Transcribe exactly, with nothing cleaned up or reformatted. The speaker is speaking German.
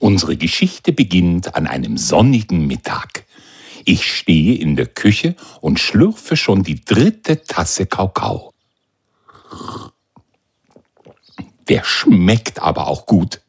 Unsere Geschichte beginnt an einem sonnigen Mittag. Ich stehe in der Küche und schlürfe schon die dritte Tasse Kakao. Der schmeckt aber auch gut.